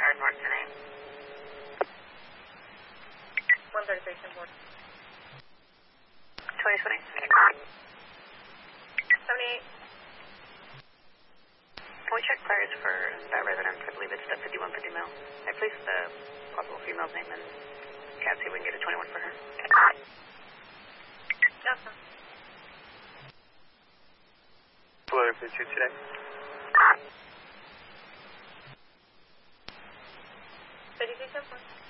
North tonight. 133, 10-4. 2020. 78. Can we check priors for that residence? I believe it's the 5150 male. I placed the possible female's name and can't see if we can get a 21 for her. Awesome. Florida 52 today. 32, 10-4.